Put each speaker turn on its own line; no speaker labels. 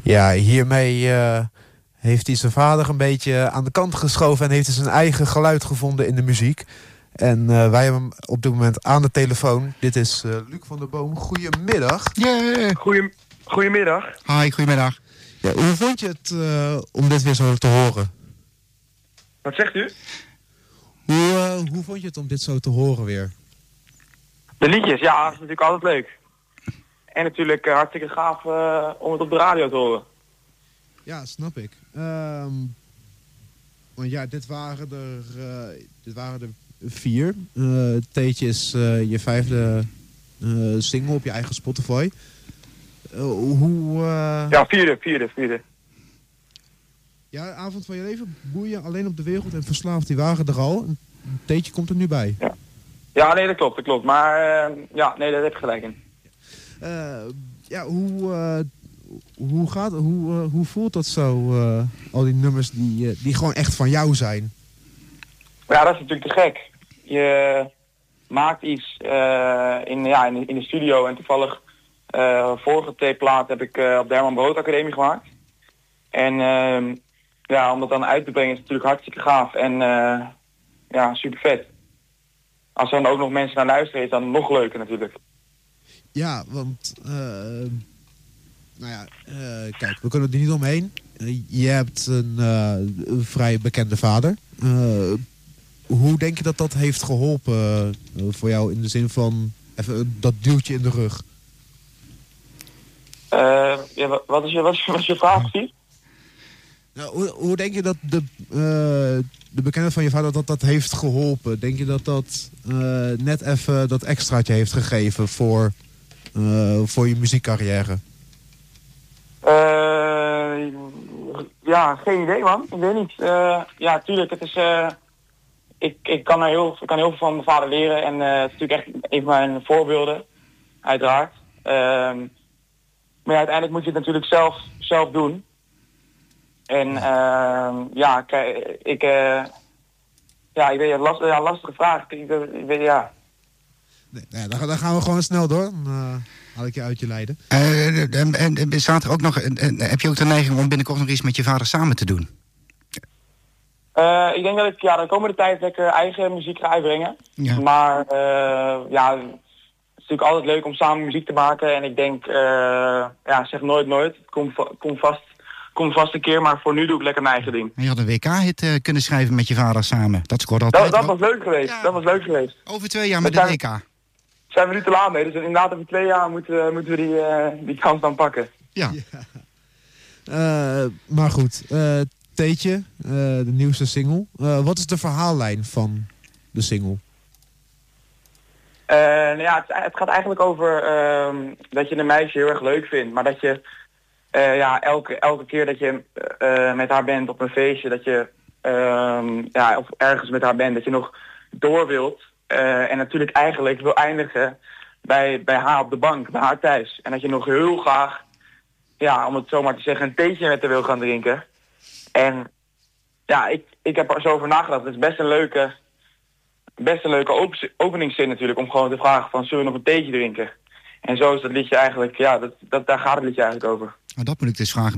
Ja, hiermee heeft hij zijn vader een beetje aan de kant geschoven en heeft hij zijn eigen geluid gevonden in de muziek. En wij hebben hem op dit moment aan de telefoon. Dit is Luc van der Boom. Goedemiddag.
Yeah.
Goedemiddag.
Hi, goedemiddag.
Ja, hoe vond je het om dit weer zo te horen?
Wat zegt u?
Hoe vond je het om dit zo te horen weer?
De liedjes, ja, dat is natuurlijk altijd leuk. En natuurlijk hartstikke gaaf om het op de radio te horen.
Ja, snap ik. Want ja, dit waren er 4. Teetje is je 5e single op je eigen Spotify.
Ja, vierde.
Ja, Avond van je leven, Boeien, Alleen op de wereld en Verslaafd, die waren er al. Een Teetje komt er nu bij.
Ja, nee, dat klopt. Maar ja, nee, daar heb je gelijk in.
Ja, hoe voelt dat zo, al die nummers die gewoon echt van jou zijn?
Ja, dat is natuurlijk te gek. Je maakt iets in de studio en toevallig vorige 2 platen heb ik op de Herman Brood Academie gemaakt. En ja, om dat dan uit te brengen is natuurlijk hartstikke gaaf en ja, super vet. Als er dan ook nog mensen naar luisteren is dan nog leuker natuurlijk.
Ja, want kijk, we kunnen er niet omheen. Je hebt een vrij bekende vader. Hoe denk je dat dat heeft geholpen voor jou in de zin van even dat duwtje in de rug?
Ja, wat is je vraag precies?
Nou, hoe denk je dat de bekende van je vader dat heeft geholpen? Denk je dat net even dat extraatje heeft gegeven voor je muziekcarrière?
Ja, geen idee man. Ik weet niet. Ja, tuurlijk. Het is, ik kan heel veel van mijn vader leren. En het is natuurlijk echt een van mijn voorbeelden. Uiteraard. Maar ja, uiteindelijk moet je het natuurlijk zelf doen. En ja, ik weet het, lastige vraag. Ik weet, ja.
Nee, dan gaan we gewoon snel door. Dan haal ik je uit je lijden.
En staat er ook nog, heb je ook de neiging om binnenkort nog iets met je vader samen te doen?
Ik denk dat ik de komende tijd lekker eigen muziek ga uitbrengen.
Ja.
Maar ja, het is natuurlijk altijd leuk om samen muziek te maken. En ik denk, ja, zeg nooit. Het komt vast een keer, maar voor nu doe ik lekker mijn eigen ding.
Je had een WK-hit kunnen schrijven met je vader samen. Dat scoort altijd.
Dat was leuk geweest.
Ja.
Dat was leuk geweest.
Over 2 jaar met de WK.
Zijn we nu te laat mee. Dus inderdaad over 2 jaar moeten we die kans dan pakken.
Ja.
Maar goed, Teetje, de nieuwste single. Wat is de verhaallijn van de single?
Nou ja, het gaat eigenlijk over dat je een meisje heel erg leuk vindt. Maar dat je ja, elke keer dat je met haar bent op een feestje, dat je ja, of ergens met haar bent, dat je nog door wilt. En natuurlijk eigenlijk wil eindigen bij haar op de bank, bij haar thuis. En dat je nog heel graag, ja, om het zo maar te zeggen, een theetje met haar wil gaan drinken. En ja, ik heb er zo over nagedacht. Het is best een leuke openingszin natuurlijk, om gewoon te vragen van, zullen we nog een theetje drinken? En zo is dat liedje eigenlijk, ja, daar gaat het liedje eigenlijk over.
Maar dat moet ik dus vragen.